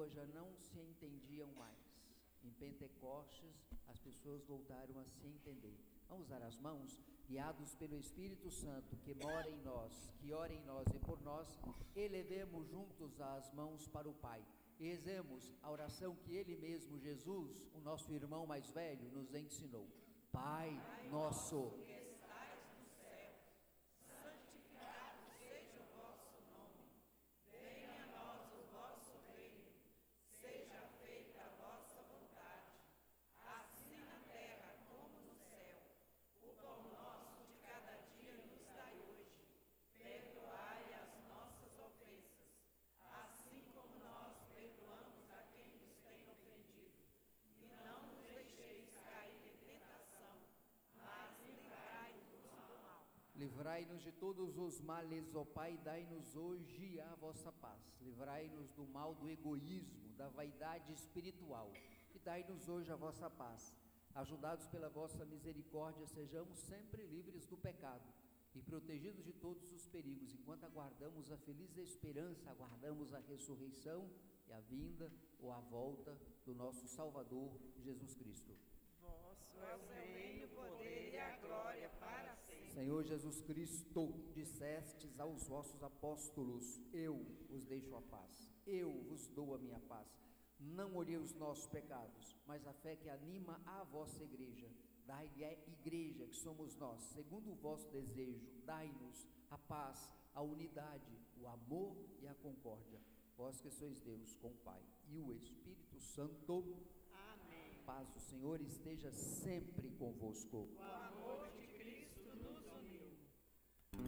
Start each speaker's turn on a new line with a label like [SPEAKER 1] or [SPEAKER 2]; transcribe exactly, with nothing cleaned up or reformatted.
[SPEAKER 1] pessoas já não se entendiam mais. Em Pentecostes, as pessoas voltaram a se entender. Vamos usar as mãos, guiados pelo Espírito Santo, que mora em nós, que ora em nós e por nós, elevemos juntos as mãos para o Pai. E rezemos a oração que Ele mesmo, Jesus, o nosso irmão mais velho, nos ensinou. Pai nosso, livrai-nos de todos os males, ó Pai, dai-nos hoje a vossa paz. Livrai-nos do mal do egoísmo, da vaidade espiritual, e dai-nos hoje a vossa paz. Ajudados pela vossa misericórdia, sejamos sempre livres do pecado e protegidos de todos os perigos, enquanto aguardamos a feliz esperança, aguardamos a ressurreição e a vinda ou a volta do nosso Salvador, Jesus Cristo.
[SPEAKER 2] Vosso é o reino, o poder e a glória para sempre.
[SPEAKER 1] Senhor Jesus Cristo, dissestes aos vossos apóstolos: eu vos deixo a paz, eu vos dou a minha paz. Não olhei os nossos pecados, mas a fé que anima a vossa igreja. Dai-lhe a igreja que somos nós, segundo o vosso desejo, dai-nos a paz, a unidade, o amor e a concórdia. Vós que sois Deus com o Pai e o Espírito Santo.
[SPEAKER 2] Amém.
[SPEAKER 1] Paz do Senhor esteja sempre convosco.
[SPEAKER 2] O amor